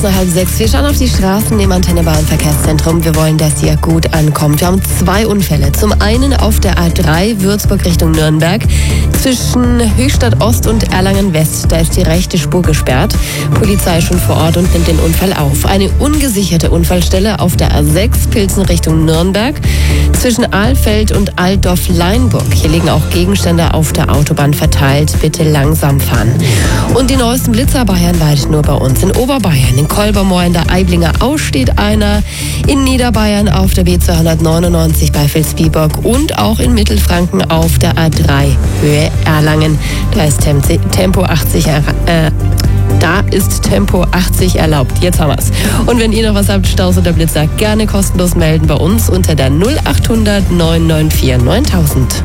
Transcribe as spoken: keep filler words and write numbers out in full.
Halb sechs. Wir schauen auf die Straßen im Antenne Bayern Verkehrszentrum. Wir wollen, dass ihr gut ankommt. Wir haben zwei Unfälle. Zum einen auf der A drei Würzburg Richtung Nürnberg. Zwischen Höchstadt Ost und Erlangen West. Da ist die rechte Spur gesperrt. Polizei ist schon vor Ort und nimmt den Unfall auf. Eine ungesicherte Unfallstelle auf der A sechs Pilsen Richtung Nürnberg. Zwischen Ahlfeld und Altdorf-Leinburg. Hier liegen auch Gegenstände auf der Autobahn verteilt. Bitte langsam fahren. Und die neuesten Blitzer bayernweit nur bei uns. In Oberbayern, in Kolbermoor in der Eiblinger Au steht einer, in Niederbayern auf der B zweihundertneunundneunzig bei Vilsbiburg und auch in Mittelfranken auf der A drei Höhe Erlangen. Da ist Tempo achtzig äh, Da ist Tempo achtzig erlaubt. Jetzt haben wir's. Und wenn ihr noch was habt, Staus oder Blitzer, gerne kostenlos melden bei uns unter der null acht hundert neun neun vier neuntausend.